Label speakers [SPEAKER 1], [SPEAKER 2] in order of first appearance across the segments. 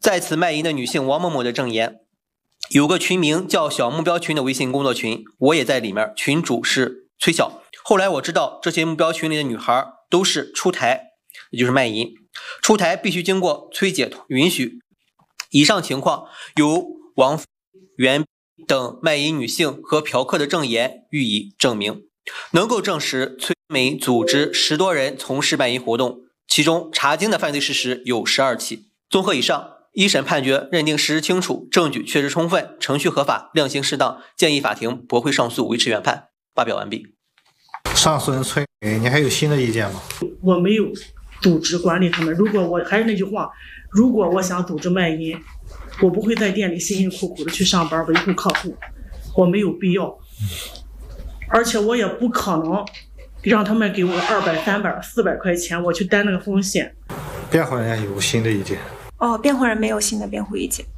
[SPEAKER 1] 在此卖淫的女性王某某的证言，有个群名叫小目标群的微信工作群，我也在里面，群主是崔晓。后来我知道这些目标群里的女孩都是出台，也就是卖淫，出台必须经过崔姐允许。以上情况由王袁等卖淫女性和嫖客的证言予以证明，能够证实崔美组织10多人从事卖淫活动，其中查经的犯罪事实有12起。综合以上，一审判决认定事实清楚，证据确实充分，程序合法，量刑适当，建议法庭驳回上诉，维持原判。发表完毕。
[SPEAKER 2] 上诉人崔美，你还有新的意见吗？
[SPEAKER 3] 我没有组织管理他们，如果我还是那句话，如果我想组织卖淫，我不会在店里辛辛苦苦的去上班维护客户，我没有必要，而且我也不可能让他们给我200、300、400块钱，我去担那个风险。
[SPEAKER 2] 辩护人有新的意见？
[SPEAKER 4] 辩护人没有新的辩护意见。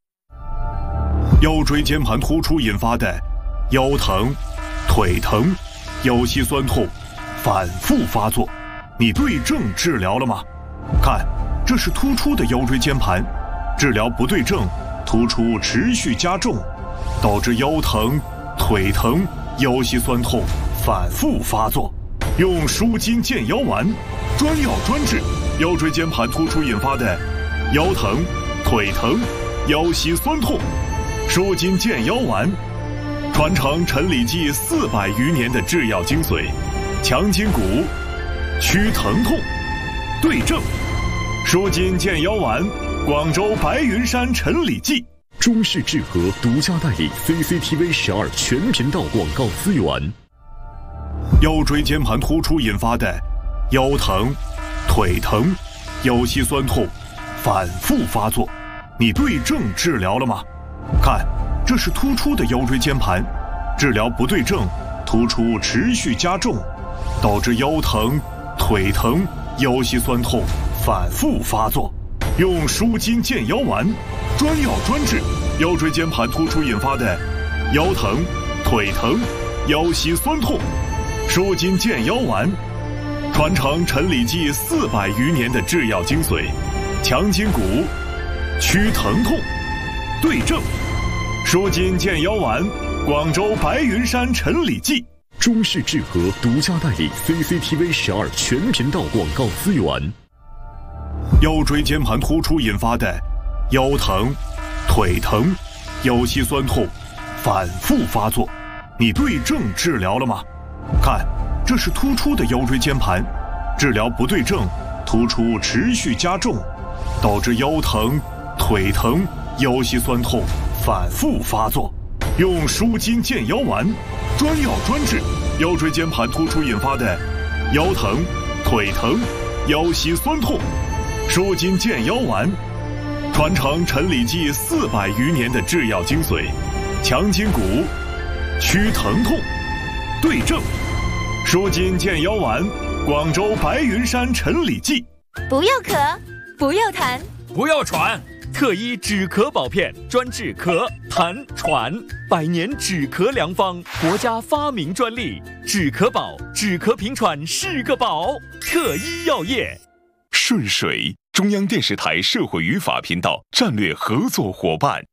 [SPEAKER 5] 腰椎间盘突出引发的腰疼、腿疼、腰膝酸痛反复发作，你对症治疗了吗？看，这是突出的腰椎间盘，治疗不对症，突出持续加重，导致腰疼、腿疼、腰膝酸痛反复发作。用舒筋健腰丸，专药专治腰椎间盘突出引发的腰疼、腿疼、腰膝酸痛。舒筋健腰丸，传承陈李济400余年的制药精髓，强筋骨，祛疼痛，对症。舒筋健腰丸，广州白云山陈李济。
[SPEAKER 6] 中式制和独家代理 CCTV 12全频道广告资源。
[SPEAKER 5] 腰椎间盘突出引发的腰疼、腿疼、腰膝酸痛反复发作，你对症治疗了吗？看，这是突出的腰椎间盘，治疗不对症，突出持续加重，导致腰疼、腿疼、腰膝酸痛反复发作。用舒筋健腰丸，专药专治腰椎间盘突出引发的腰疼、腿疼、腰膝酸痛。舒筋健腰丸，传承陈李济400余年的制药精髓，强筋骨，祛疼痛，对症。舒筋健腰丸，广州白云山陈李济。
[SPEAKER 6] 中式制和独家代理 CCTV 12全频道广告资源。
[SPEAKER 5] 腰椎间盘突出引发的腰疼、腿疼、腰膝酸痛反复发作，你对症治疗了吗？看，这是突出的腰椎间盘，治疗不对症，突出持续加重，导致腰疼、腿疼、腰膝酸痛反复发作。用舒筋健腰丸，专药专治腰椎间盘突出引发的腰疼、腿疼、腰膝酸痛。舒筋健腰丸，传承陈李济400余年的制药精髓，强筋骨，祛疼痛，对症。舒筋健腰丸，广州白云山陈李济。
[SPEAKER 7] 不要咳，不要痰，
[SPEAKER 8] 不要喘，特医止咳保片，专治咳、痰、喘，100年止咳良方，国家发明专利，止咳宝，止咳平喘是个宝。特医药业。
[SPEAKER 9] 顺水，中央电视台社会与法频道战略合作伙伴。